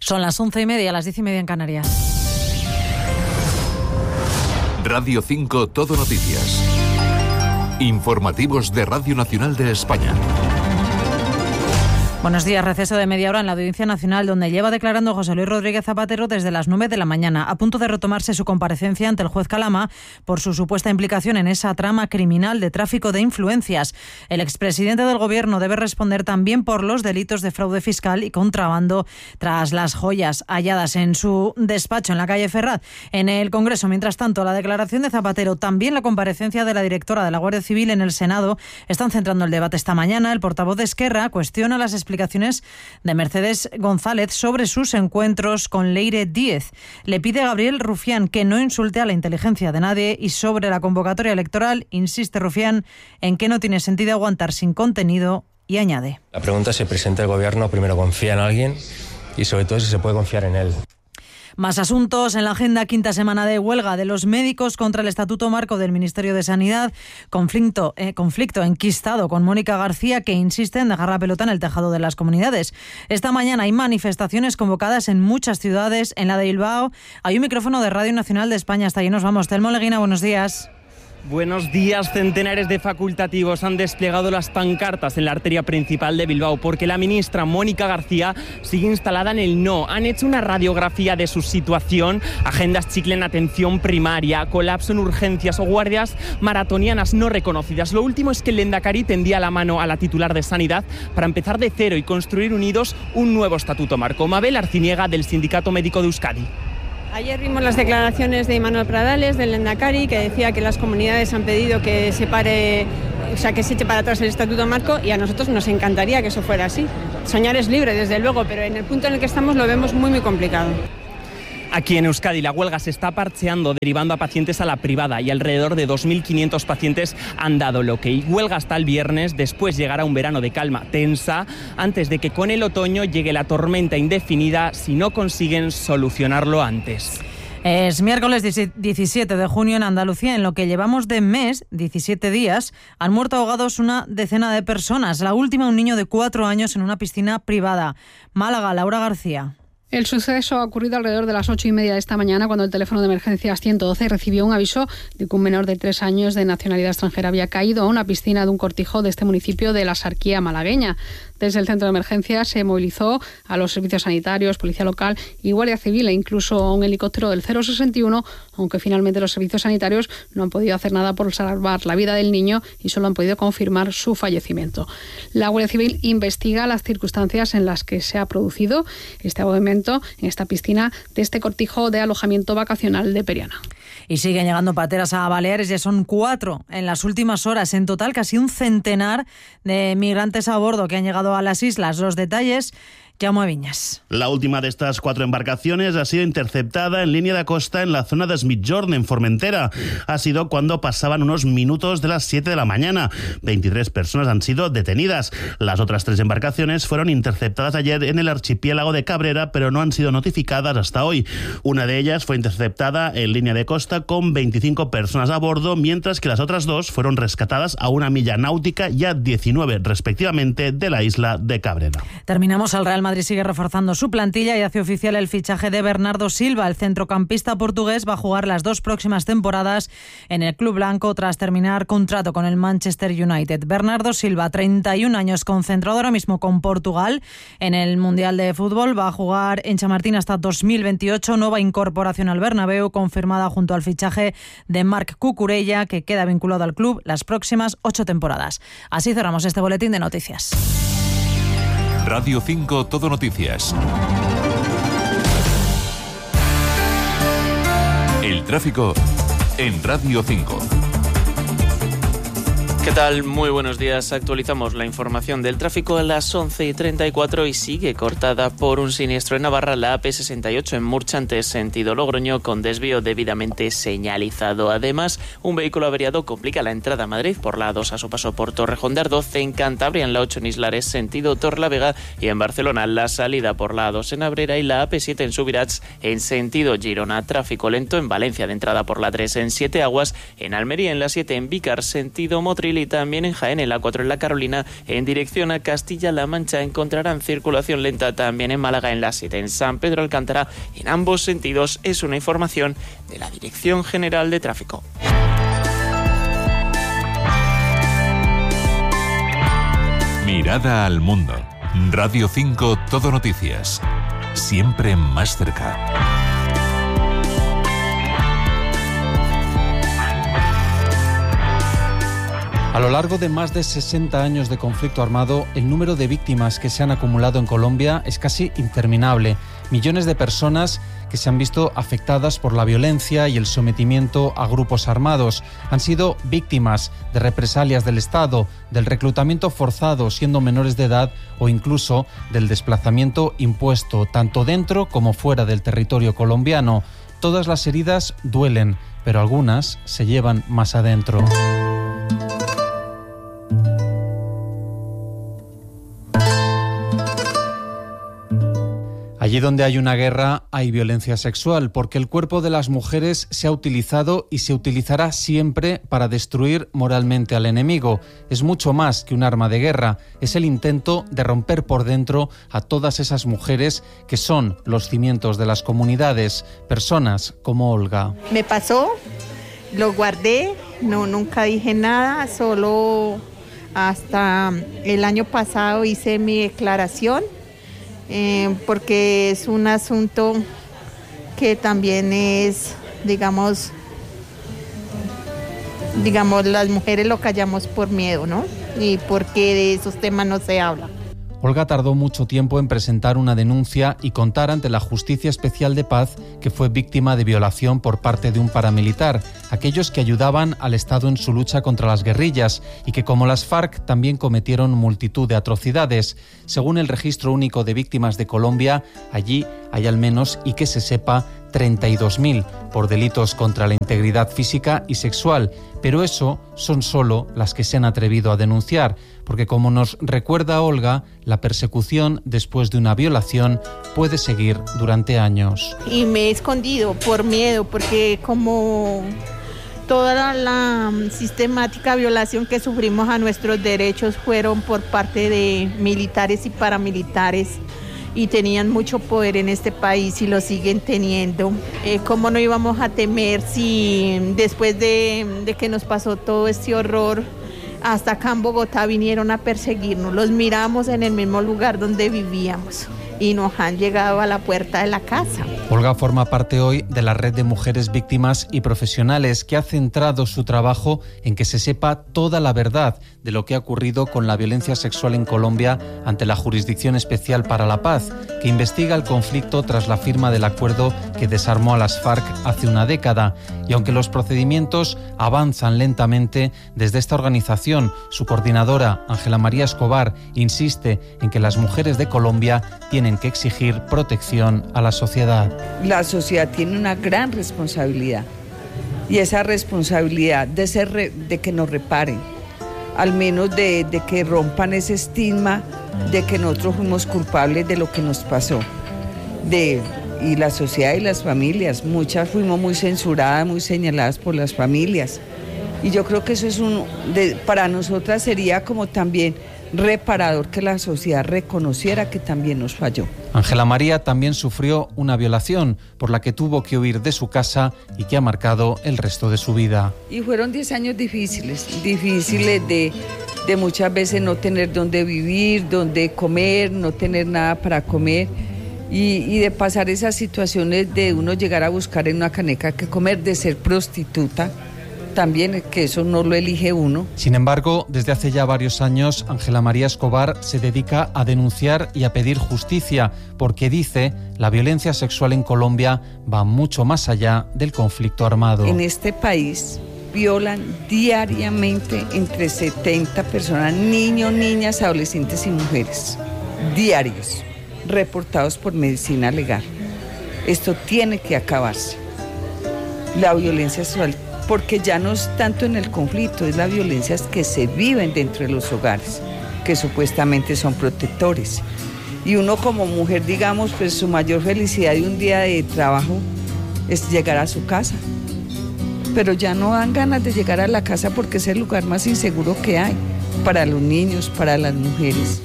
Son las 11:30, las 10:30 en Canarias. Radio 5 Todo Noticias. Informativos de Radio Nacional de España. Buenos días. Receso de media hora en la Audiencia Nacional, donde lleva declarando José Luis Rodríguez Zapatero desde las 9 de la mañana, a punto de retomarse su comparecencia ante el juez Calama por su supuesta implicación en esa trama criminal de tráfico de influencias. El expresidente del Gobierno debe responder también por los delitos de fraude fiscal y contrabando tras las joyas halladas en su despacho en la calle Ferraz. En el Congreso, mientras tanto, la declaración de Zapatero, también la comparecencia de la directora de la Guardia Civil en el Senado, están centrando el debate esta mañana. El portavoz de Esquerra cuestiona las explicaciones de Mercedes González sobre sus encuentros con Leire Díez. Le pide a Gabriel Rufián que no insulte a la inteligencia de nadie, y sobre la convocatoria electoral insiste Rufián en que no tiene sentido aguantar sin contenido, y añade: la pregunta es si el presidente del Gobierno primero confía en alguien y sobre todo si se puede confiar en él. Más asuntos en la agenda. Quinta semana de huelga de los médicos contra el Estatuto Marco del Ministerio de Sanidad. Conflicto enquistado con Mónica García, que insiste en dejar la pelota en el tejado de las comunidades. Esta mañana hay manifestaciones convocadas en muchas ciudades. En la de Bilbao hay un micrófono de Radio Nacional de España. Hasta allí nos vamos. Telmo Leguina, buenos días. Buenos días. Centenares de facultativos han desplegado las pancartas en la arteria principal de Bilbao porque la ministra Mónica García sigue instalada en el no. Han hecho una radiografía de su situación: agendas chicle en atención primaria, colapso en urgencias o guardias maratonianas no reconocidas. Lo último es que el Lehendakari tendía la mano a la titular de Sanidad para empezar de cero y construir unidos un nuevo estatuto marco. Mabel Arciniega, del Sindicato Médico de Euskadi. Ayer vimos las declaraciones de Imanol Pradales, del Lehendakari, que decía que las comunidades han pedido que se eche para atrás el Estatuto Marco, y a nosotros nos encantaría que eso fuera así. Soñar es libre, desde luego, pero en el punto en el que estamos lo vemos muy, muy complicado. Aquí en Euskadi la huelga se está parcheando, derivando a pacientes a la privada, y alrededor de 2.500 pacientes han dado el ok. Huelga hasta el viernes, después llegará un verano de calma tensa, antes de que con el otoño llegue la tormenta indefinida si no consiguen solucionarlo antes. Es miércoles 17 de junio en Andalucía. En lo que llevamos de mes, 17 días, han muerto ahogados una decena de personas. La última, un niño de 4 años en una piscina privada. Málaga, Laura García. El suceso ha ocurrido alrededor de las 8:30 de esta mañana, cuando el teléfono de emergencias 112 recibió un aviso de que un menor de 3 años de nacionalidad extranjera había caído a una piscina de un cortijo de este municipio de la Sarquía malagueña. Desde el centro de emergencias se movilizó a los servicios sanitarios, policía local y guardia civil, e incluso un helicóptero del 061, aunque finalmente los servicios sanitarios no han podido hacer nada por salvar la vida del niño y solo han podido confirmar su fallecimiento. La Guardia Civil investiga las circunstancias en las que se ha producido este ahogamiento en esta piscina de este cortijo de alojamiento vacacional de Periana. Y siguen llegando pateras a Baleares. Ya son 4 en las últimas horas. En total, casi un centenar de migrantes a bordo que han llegado a las islas. Los detalles, Jaume Viñas. La última de estas 4 embarcaciones ha sido interceptada en línea de costa en la zona de Smithjorn, en Formentera. Ha sido cuando pasaban unos minutos de las 7 de la mañana. 23 personas han sido detenidas. Las otras 3 embarcaciones fueron interceptadas ayer en el archipiélago de Cabrera, pero no han sido notificadas hasta hoy. Una de ellas fue interceptada en línea de costa con 25 personas a bordo, mientras que las otras 2 fueron rescatadas a 1 milla náutica y a 19 respectivamente de la isla de Cabrera. Terminamos. Al Real Madrid sigue reforzando su plantilla y hace oficial el fichaje de Bernardo Silva. El centrocampista portugués va a jugar las 2 próximas temporadas en el club blanco tras terminar contrato con el Manchester United. Bernardo Silva, 31 años, concentrado ahora mismo con Portugal en el Mundial de Fútbol. Va a jugar en Chamartín hasta 2028. Nueva incorporación al Bernabéu, confirmada junto al fichaje de Marc Cucurella, que queda vinculado al club las próximas 8 temporadas. Así cerramos este boletín de noticias. Radio 5 Todo Noticias. El tráfico en Radio 5. ¿Qué tal? Muy buenos días. Actualizamos la información del tráfico a las 11:34 y sigue cortada por un siniestro en Navarra, la AP68 en Murchantes, sentido Logroño, con desvío debidamente señalizado. Además, un vehículo averiado complica la entrada a Madrid por la A2 a su paso por Torrejón de Ardoz, en Cantabria en la 8 en Islares, sentido Torlavega, y en Barcelona la salida por la A2 en Abrera y la AP7 en Subirats en sentido Girona. Tráfico lento en Valencia de entrada por la 3 en Siete Aguas, en Almería en la 7 en Vícar, sentido Motril, carril y también en Jaén, en la 4 en la Carolina, en dirección a Castilla-La Mancha encontrarán circulación lenta también en Málaga en la 7, en San Pedro Alcántara, en ambos sentidos. Es una información de la Dirección General de Tráfico. Mirada al mundo. Radio 5 Todo Noticias. Siempre más cerca. A lo largo de más de 60 años de conflicto armado, el número de víctimas que se han acumulado en Colombia es casi interminable. Millones de personas que se han visto afectadas por la violencia y el sometimiento a grupos armados han sido víctimas de represalias del Estado, del reclutamiento forzado siendo menores de edad o incluso del desplazamiento impuesto, tanto dentro como fuera del territorio colombiano. Todas las heridas duelen, pero algunas se llevan más adentro. Allí donde hay una guerra hay violencia sexual, porque el cuerpo de las mujeres se ha utilizado y se utilizará siempre para destruir moralmente al enemigo. Es mucho más que un arma de guerra, es el intento de romper por dentro a todas esas mujeres que son los cimientos de las comunidades, personas como Olga. Me pasó, lo guardé, nunca dije nada, solo hasta el año pasado hice mi declaración. Porque es un asunto que también es, digamos, las mujeres lo callamos por miedo, ¿no? Y porque de esos temas no se habla. Olga tardó mucho tiempo en presentar una denuncia y contar ante la Justicia Especial de Paz que fue víctima de violación por parte de un paramilitar, aquellos que ayudaban al Estado en su lucha contra las guerrillas y que, como las FARC, también cometieron multitud de atrocidades. Según el Registro Único de Víctimas de Colombia, allí hay al menos, y que se sepa, 32.000 por delitos contra la integridad física y sexual, pero eso son solo las que se han atrevido a denunciar, porque como nos recuerda Olga, la persecución después de una violación puede seguir durante años. Y me he escondido por miedo, porque como toda la sistemática violación que sufrimos a nuestros derechos fueron por parte de militares y paramilitares, y tenían mucho poder en este país y lo siguen teniendo. ¿Cómo no íbamos a temer si después de que nos pasó todo este horror, hasta acá en Bogotá vinieron a perseguirnos? Los miramos en el mismo lugar donde vivíamos y nos han llegado a la puerta de la casa. Olga forma parte hoy de la red de mujeres víctimas y profesionales que ha centrado su trabajo en que se sepa toda la verdad de lo que ha ocurrido con la violencia sexual en Colombia ante la Jurisdicción Especial para la Paz, que investiga el conflicto tras la firma del acuerdo que desarmó a las FARC hace una década. Y aunque los procedimientos avanzan lentamente, desde esta organización, su coordinadora, Ángela María Escobar, insiste en que las mujeres de Colombia tienen que exigir protección a la sociedad. La sociedad tiene una gran responsabilidad, y esa responsabilidad de que nos reparen, al menos de que rompan ese estigma de que nosotros fuimos culpables de lo que nos pasó. Y la sociedad y las familias, muchas fuimos muy censuradas, muy señaladas por las familias. Y yo creo que eso es para nosotras sería como también reparador que la sociedad reconociera que también nos falló. Ángela María también sufrió una violación por la que tuvo que huir de su casa y que ha marcado el resto de su vida. Y fueron 10 años difíciles de muchas veces no tener dónde vivir, dónde comer, no tener nada para comer. Y de pasar esas situaciones de uno llegar a buscar en una caneca que comer, de ser prostituta, también, que eso no lo elige uno. Sin embargo, desde hace ya varios años, Ángela María Escobar se dedica a denunciar y a pedir justicia, porque dice, la violencia sexual en Colombia va mucho más allá del conflicto armado. En este país violan diariamente entre 70 personas, niños, niñas, adolescentes y mujeres, diarios, reportados por Medicina Legal. Esto tiene que acabarse. La violencia sexual, porque ya no es tanto en el conflicto, es las violencias que se viven dentro de los hogares, que supuestamente son protectores. Y uno como mujer, digamos, pues su mayor felicidad de un día de trabajo es llegar a su casa pero ya no dan ganas de llegar a la casa porque es el lugar más inseguro que hay para los niños, para las mujeres.